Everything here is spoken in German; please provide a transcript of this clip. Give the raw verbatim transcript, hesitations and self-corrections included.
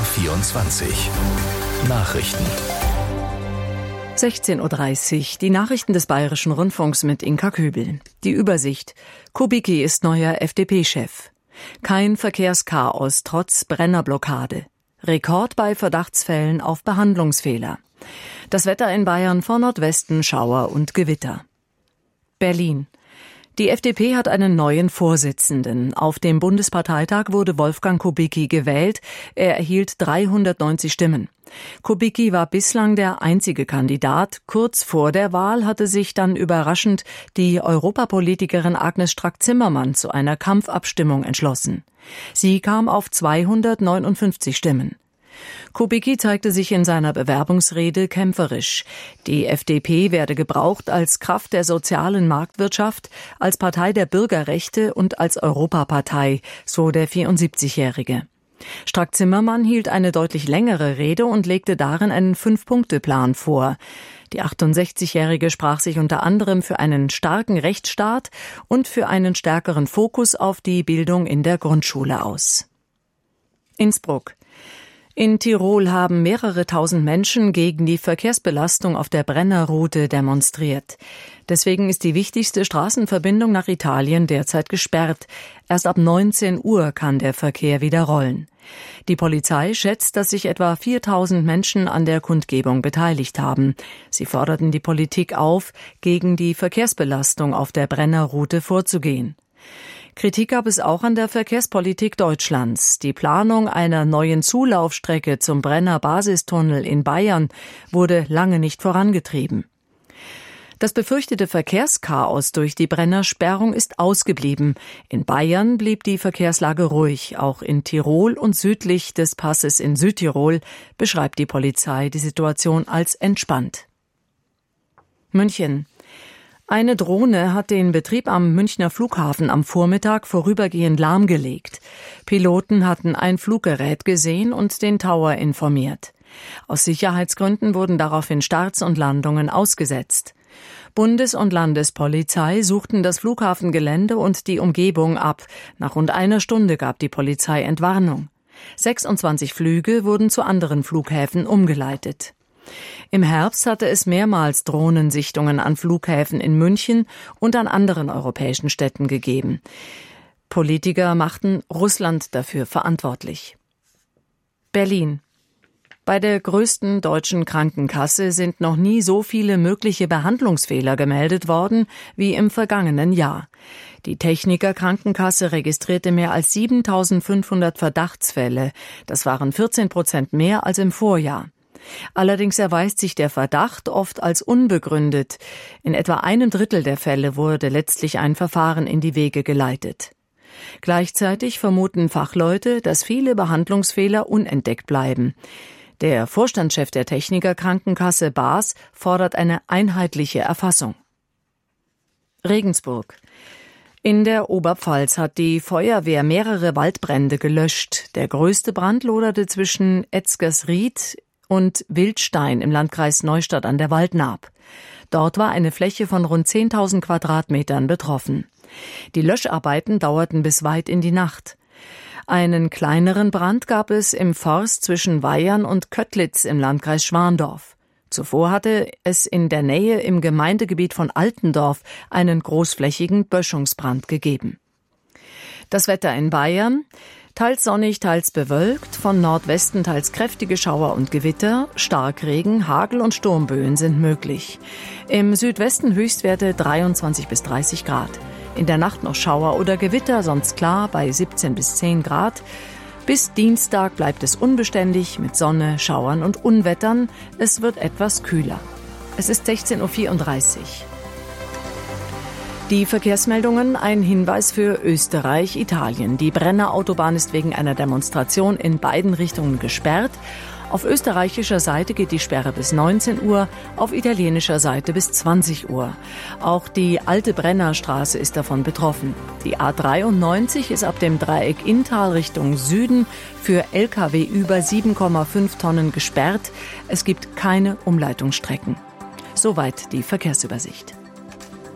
vierundzwanzig. Nachrichten. sechzehn Uhr dreißig, die Nachrichten des Bayerischen Rundfunks mit Inka Köbel. Die Übersicht. Kubicki ist neuer F D P-Chef. Kein Verkehrschaos trotz Brennerblockade. Rekord bei Verdachtsfällen auf Behandlungsfehler. Das Wetter in Bayern vor Nordwesten Schauer und Gewitter. Berlin. Die F D P hat einen neuen Vorsitzenden. Auf dem Bundesparteitag wurde Wolfgang Kubicki gewählt. Er erhielt dreihundertneunzig Stimmen. Kubicki war bislang der einzige Kandidat. Kurz vor der Wahl hatte sich dann überraschend die Europapolitikerin Agnes Strack-Zimmermann zu einer Kampfabstimmung entschlossen. Sie kam auf zweihundertneunundfünfzig Stimmen. Kubicki zeigte sich in seiner Bewerbungsrede kämpferisch. Die F D P werde gebraucht als Kraft der sozialen Marktwirtschaft, als Partei der Bürgerrechte und als Europapartei, so der vierundsiebzigjährige. Strack-Zimmermann hielt eine deutlich längere Rede und legte darin einen Fünf-Punkte-Plan vor. Die achtundsechzigjährige sprach sich unter anderem für einen starken Rechtsstaat und für einen stärkeren Fokus auf die Bildung in der Grundschule aus. Innsbruck. In Tirol haben mehrere tausend Menschen gegen die Verkehrsbelastung auf der Brennerroute demonstriert. Deswegen ist die wichtigste Straßenverbindung nach Italien derzeit gesperrt. Erst ab neunzehn Uhr kann der Verkehr wieder rollen. Die Polizei schätzt, dass sich etwa viertausend Menschen an der Kundgebung beteiligt haben. Sie forderten die Politik auf, gegen die Verkehrsbelastung auf der Brennerroute vorzugehen. Kritik gab es auch an der Verkehrspolitik Deutschlands. Die Planung einer neuen Zulaufstrecke zum Brenner Basistunnel in Bayern wurde lange nicht vorangetrieben. Das befürchtete Verkehrschaos durch die Brennersperrung ist ausgeblieben. In Bayern blieb die Verkehrslage ruhig. Auch in Tirol und südlich des Passes in Südtirol beschreibt die Polizei die Situation als entspannt. München. Eine Drohne hat den Betrieb am Münchner Flughafen am Vormittag vorübergehend lahmgelegt. Piloten hatten ein Fluggerät gesehen und den Tower informiert. Aus Sicherheitsgründen wurden daraufhin Starts und Landungen ausgesetzt. Bundes- und Landespolizei suchten das Flughafengelände und die Umgebung ab. Nach rund einer Stunde gab die Polizei Entwarnung. sechsundzwanzig Flüge wurden zu anderen Flughäfen umgeleitet. Im Herbst hatte es mehrmals Drohnensichtungen an Flughäfen in München und an anderen europäischen Städten gegeben. Politiker machten Russland dafür verantwortlich. Berlin. Bei der größten deutschen Krankenkasse sind noch nie so viele mögliche Behandlungsfehler gemeldet worden wie im vergangenen Jahr. Die Techniker Krankenkasse registrierte mehr als siebentausendfünfhundert Verdachtsfälle. Das waren vierzehn Prozent mehr als im Vorjahr. Allerdings erweist sich der Verdacht oft als unbegründet. In etwa einem Drittel der Fälle wurde letztlich ein Verfahren in die Wege geleitet. Gleichzeitig vermuten Fachleute, dass viele Behandlungsfehler unentdeckt bleiben. Der Vorstandschef der Techniker Krankenkasse Baas fordert eine einheitliche Erfassung. Regensburg. In der Oberpfalz hat die Feuerwehr mehrere Waldbrände gelöscht. Der größte Brand loderte zwischen Etzgersried und Wildstein im Landkreis Neustadt an der Waldnaab. Dort war eine Fläche von rund zehntausend Quadratmetern betroffen. Die Löscharbeiten dauerten bis weit in die Nacht. Einen kleineren Brand gab es im Forst zwischen Weyern und Köttlitz im Landkreis Schwandorf. Zuvor hatte es in der Nähe im Gemeindegebiet von Altendorf einen großflächigen Böschungsbrand gegeben. Das Wetter in Bayern: teils sonnig, teils bewölkt, von Nordwesten teils kräftige Schauer und Gewitter, Starkregen, Hagel und Sturmböen sind möglich. Im Südwesten Höchstwerte dreiundzwanzig bis dreißig Grad. In der Nacht noch Schauer oder Gewitter, sonst klar bei siebzehn bis zehn Grad. Bis Dienstag bleibt es unbeständig mit Sonne, Schauern und Unwettern. Es wird etwas kühler. Es ist sechzehn Uhr vierunddreißig. Die Verkehrsmeldungen, ein Hinweis für Österreich, Italien. Die Brenner Autobahn ist wegen einer Demonstration in beiden Richtungen gesperrt. Auf österreichischer Seite geht die Sperre bis neunzehn Uhr, auf italienischer Seite bis zwanzig Uhr. Auch die alte Brennerstraße ist davon betroffen. Die A dreiundneunzig ist ab dem Dreieck Inntal Richtung Süden für L K W über sieben Komma fünf Tonnen gesperrt. Es gibt keine Umleitungsstrecken. Soweit die Verkehrsübersicht.